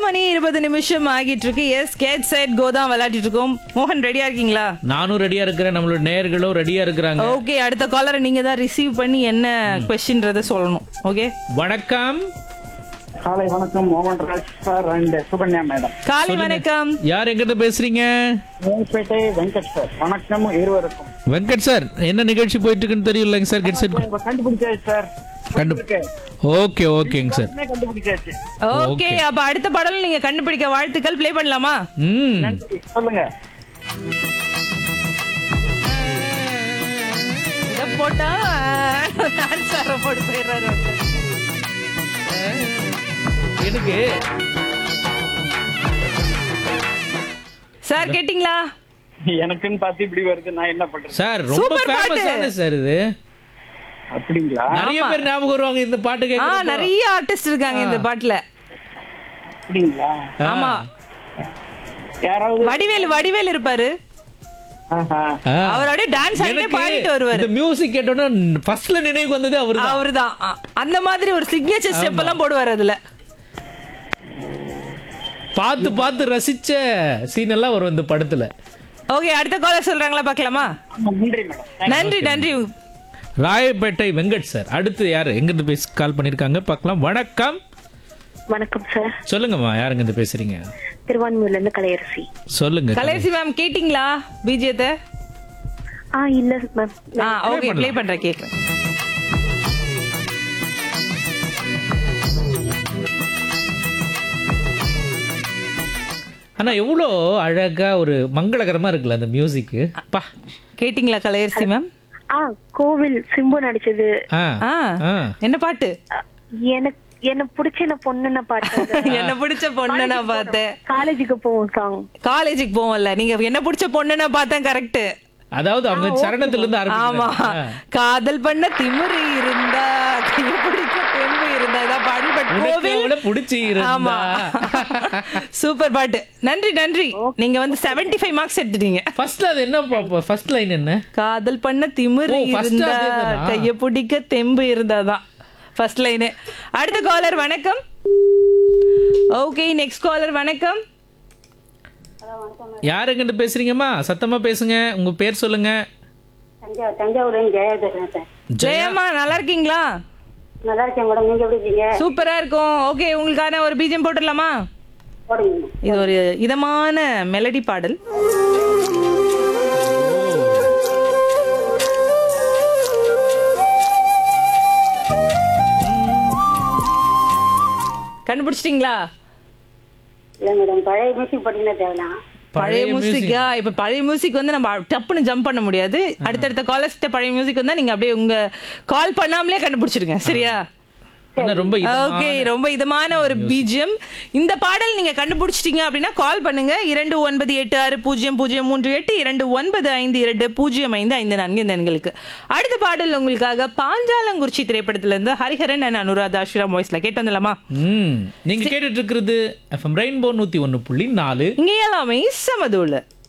8:20 ஆகிட்டு இருக்கு. S gate set go தான் விளையாடிட்டு இருக்கோம். மோகன் ரெடியா இருக்கீங்களா? நானும் ரெடியா இருக்கிறேன். நம்மளோட நேயர்களும் ரெடியா இருக்கிறாங்க. ஓகே, அடுத்த காலரை நீங்க தான் ரிசீவ் பண்ணி என்ன கொஸ்டின்றத சொல்லணும். ஓகே, வணக்கம். காலை வணக்கம் மோகன் Raj sir and Sukanya madam. காலை வணக்கம். யார் எங்கிட்ட பேசுறீங்க? மேல்பேட்டை வெங்கட் சார். வணக்கம் இருவருக்கும். வெங்கட் சார், என்ன நிகழ்ச்சி போயிட்டு இருக்குன்னு தெரியலங்க சார். கெட் செட் கண்டுபிடிச்சாச்சு சார். ஓகே ஓகேங்க சார். கண்டுபிடிச்சாச்சு. ஓகே, அப்ப அடுத்த பாடல் நீங்க கண்டுபிடிக்க வாழ்த்துக்கள். ப்ளே பண்ணலாமா? சொல்லுங்க. இத போட்டா ஆன்சர் போட்டு போயிடுறாரு. எனக்கு சார் கேட்டிங்களா? எனக்குன்னு பார்த்து இப்படி வருது, நான் என்ன பண்றேன் சார்? ரொம்ப Super பாட்டு. ஃபேமஸான சார் இது. அப்படிங்களா? நிறைய பேர் ஞாபகம் வருவாங்க இந்த பாட்டு கேட்க. நிறைய ஆர்டிஸ்ட் இருக்காங்க இந்த பாட்டுல. அப்படிங்களா? ஆமா, யாராவது வடிவேல் இருப்பாரு. அவரோட டான்ஸ் ஆடிட்டே பாடிட்டு வருவாரு. இந்த மியூசிக் கேட்டோன்னா ஃபர்ஸ்ட்ல நினைவுக்கு வந்தது அவர்தான். அவர்தான் அந்த மாதிரி ஒரு சிக்னேச்சர் ஸ்டெப் எல்லாம் போடுவாரு அதுல. பார்த்து பார்த்து ரசிச்ச சீன் எல்லாம் வரும் இந்த படத்துல. ஓகே, அடுத்த காலர் சொல்றாங்களா பார்க்கலாமா? நன்றி மேடம். நன்றி நன்றி. ராயப்பேட்டை வெங்கட் சார். அடுத்து யாரு எங்கிருந்து பேசி கால் பண்ணிருக்காங்க பார்க்கலாம். வணக்கம். வணக்கம் சார். சொல்லுங்கம்மா, யாருங்க இருந்து பேசுறீங்க? திருவான்மூர்ல இருந்து கலையரசி. சொல்லுங்க. கலையரசி மேம், கேட்டிங்களா பிஜியத்தை? இல்ல மேம். ஓகே, ப்ளே பண்றேன், கேக்குறேன். ஆனா எவ்வளோ அழகா ஒரு மங்களகரமா இருக்குல்ல அந்த மியூசிக். பா, கேட்டிங்களா கலையரசி மேம்? கோவில் சிம்பு நடிச்சது. என்ன பாட்டு? எனக்கு பிடிச்ச பொண்ணுன்னு பாட்டு. என்ன பிடிச்ச பொண்ணு நான் பார்த்தேன். காலேஜுக்கு போவோம் சாங். காலேஜுக்கு போவோம்ல, நீங்க என்ன பிடிச்ச பொண்ணு நான் பார்த்தேன். கரெக்ட். அதாவது அவங்க சரணத்துல இருந்து ஆமா, காதல் பண்ண திமிரு இருந்தா கைய பிடிக்க தெம்பு இருந்தா இதான் பாட்டு. பட் கோவில் பிடிச்சி ஆமா, சூப்பர் பாட்டு. நன்றி நன்றி. நீங்க வந்து 75 மார்க்ஸ் எடுத்துட்டீங்க. ஃபர்ஸ்ட்ல அது என்ன? ஃபர்ஸ்ட் லைன் என்ன? காதல் பண்ண திமிரு இருந்தா கைய பிடிக்க தெம்பு இருந்தாதான் ஃபர்ஸ்ட் லைன். அடுத்த காலர் வணக்கம். ஓகே, நெக்ஸ்ட் காலர் வணக்கம். யாருங்கிட்ட பேசுறீங்கம்மா? சத்தமா பேசுங்க, உங்க பேர் சொல்லுங்க. தஞ்சாவூர் ஜெயா பேசுறேன் சார். ஜெயம்மா, நல்லா இருக்கீங்களா? நல்லா இருக்கேன் மேடம். நீங்க எப்படி இருக்கீங்க? சூப்பரா இருக்கும். ஓகே, உங்களுக்கான ஒரு பிஜிஎம் போட்டுடலாமா? போடுங்க. இது ஒரு இதமான மெலடி பாடல். கண்டுபிடிச்சிட்டீங்களா? இல்ல மேடம், பழைய மியூசிக் பாத்தீங்கன்னா தேவைதான். பழைய மியூசிக்கா? இப்ப பழைய மியூசிக் வந்து நம்ம டப்புன்னு ஜம்ப் பண்ண முடியாது. அடுத்தடுத்த காலர்ஸ்ட பழைய மியூசிக் வந்தா நீங்க அப்படியே உங்க கால் பண்ணாமலே கண்டுபிடிச்சிருங்க. சரியா? ரொம்ப ஓகே, ரொம்ப இதமான ஒரு பிஜிஎம். இந்த பாடல் நீங்க கண்டுபிடிச்சிட்டீங்க அப்படின்னா கால் பண்ணுங்க. 29860038 29520525 இந்த எண்களுக்கு. அடுத்த பாடல் உங்களுக்காக பாஞ்சாலங்குறிச்சி திரைப்படத்துல இருந்து ஹரிஹரன் அண்ட் அனுராதா ஸ்ரீராம் வாய்ஸ்ல கேட்டு வந்துடலாமா? நீங்க கேட்டுட்டு இருக்கிறது FM ரெயின்போ 101.4. இங்க எல்லாமே சமதூள.